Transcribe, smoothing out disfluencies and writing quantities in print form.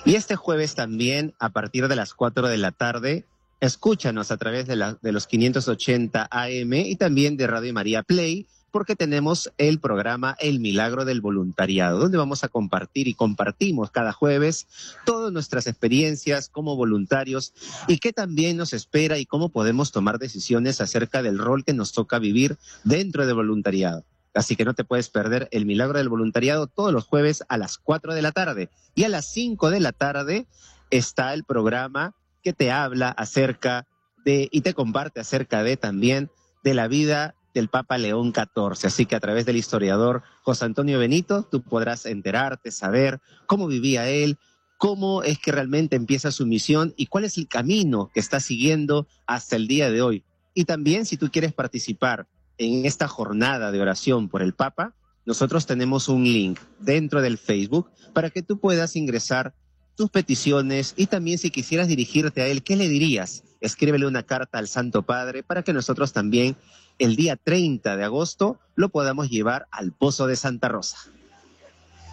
Y este jueves también, a partir de las 4 de la tarde, escúchanos a través de los 580 AM y también de Radio María Play, porque tenemos el programa El Milagro del Voluntariado, donde vamos a compartir y compartimos cada jueves todas nuestras experiencias como voluntarios y qué también nos espera y cómo podemos tomar decisiones acerca del rol que nos toca vivir dentro del voluntariado. Así que no te puedes perder El Milagro del Voluntariado todos los jueves a las 4 de la tarde. Y a las 5 de la tarde está el programa que te habla acerca de y te comparte acerca de también de la vida del Papa León XIV. Así que a través del historiador José Antonio Benito, tú podrás enterarte, saber cómo vivía él, cómo es que realmente empieza su misión y cuál es el camino que está siguiendo hasta el día de hoy. Y también si tú quieres participar en esta jornada de oración por el Papa, nosotros tenemos un link dentro del Facebook para que tú puedas ingresar tus peticiones y también si quisieras dirigirte a él, ¿qué le dirías? Escríbele una carta al Santo Padre para que nosotros también el día 30 de agosto lo podamos llevar al Pozo de Santa Rosa.